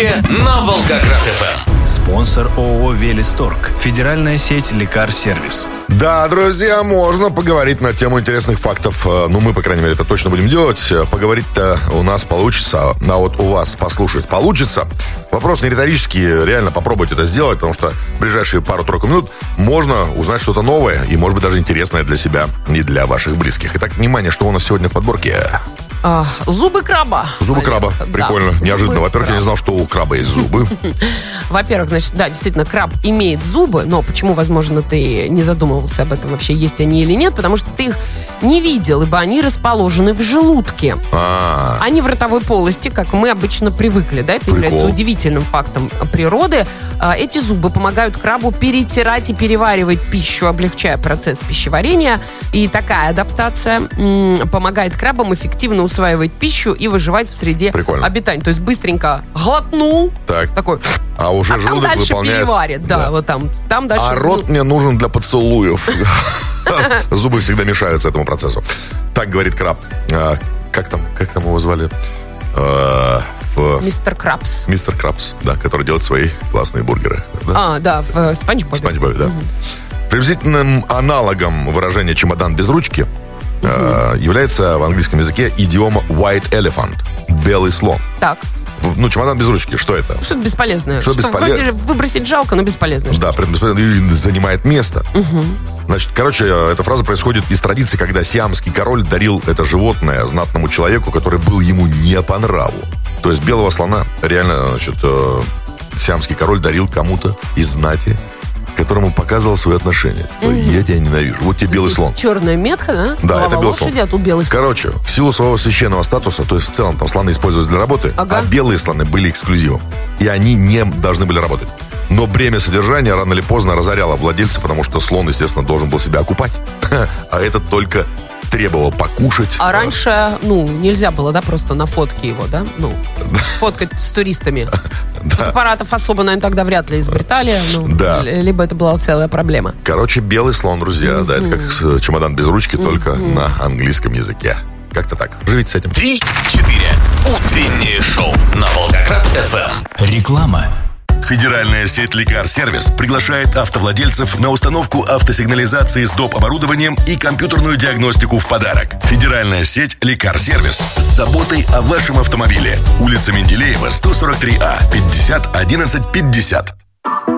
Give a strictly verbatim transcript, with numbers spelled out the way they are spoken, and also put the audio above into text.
Подборки на Волгоград-ФМ. Спонсор ООО «Велисторг». Федеральная сеть «Лекар-сервис». Да, друзья, можно поговорить на тему интересных фактов. Ну, мы, по крайней мере, это точно будем делать. Поговорить-то у нас получится, а вот у вас послушать получится. Вопрос не риторический, реально попробуйте это сделать, потому что в ближайшие пару-тройку минут можно узнать что-то новое и, может быть, даже интересное для себя и для ваших близких. Итак, внимание, что у нас сегодня в подборке? А, зубы краба. Зубы краба. Прикольно. Да. Неожиданно. Зубы Во-первых, краба. Я не знал, что у краба есть зубы. Во-первых, значит, да, действительно, краб имеет зубы, но почему, возможно, ты не задумывался об этом, вообще есть они или нет, потому что ты их не видел, ибо они расположены в желудке. А-а-а. Они в ротовой полости, как мы обычно привыкли, да, это Прикол. является удивительным фактом природы. Эти зубы помогают крабу перетирать и переваривать пищу, облегчая процесс пищеварения, и такая адаптация м- помогает крабам эффективно усваивать пищу и выживать в среде Прикольно. обитания. То есть быстренько глотнул, так. такой, а уже а желудок там дальше выполняет... переварит. Да, да, вот там, там дальше... А рот мне нужен для поцелуев. Зубы всегда мешаются этому процессу. Так говорит краб. Как там, как там его звали? Мистер Крабс. Мистер Крабс, да, который делает свои классные бургеры. А, да, в Спанч Бобе. Спанч Бобе, да. Приблизительным аналогом выражения «чемодан без ручки» Uh-huh. является в английском языке идиома white elephant, белый слон. Так. Ну, чемодан без ручки, что это? Что-то бесполезное. Что, что бесполез... вроде выбросить жалко, но бесполезное. Да, и занимает место. Uh-huh. Значит, короче, эта фраза происходит из традиции, когда сиамский король дарил это животное знатному человеку, который был ему не по нраву. То есть белого слона реально, значит, сиамский король дарил кому-то из знати, которому показывал свои отношения. Mm-hmm. Я тебя ненавижу. Вот тебе белый слон. Черная метка, да? Да, Голова это белый слон. А тут белый слон. Короче, в силу своего священного статуса, то есть в целом там слоны используются для работы, ага. а белые слоны были эксклюзивом. И они не должны были работать. Но бремя содержания рано или поздно разоряло владельца, потому что слон, естественно, должен был себя окупать. А этот только требовал покушать. А раньше, ну, нельзя было, да, просто на фотке его, да? Ну, фоткать с туристами. Фотоаппаратов особо, наверное, тогда вряд ли изобретали. Ну, да. Либо это была целая проблема. Короче, белый слон, друзья, mm-hmm. да, это как чемодан без ручки, mm-hmm. только на английском языке. Как-то так. Живите с этим. Три-четыре. Утреннее шоу на Волгоград-ФМ. Реклама. Федеральная сеть «Лекар-сервис» приглашает автовладельцев на установку автосигнализации с доп. Оборудованием и компьютерную диагностику в подарок. Федеральная сеть «Лекар-сервис» с заботой о вашем автомобиле. Улица Менделеева, сто сорок три А, пятьдесят одиннадцать пятьдесят.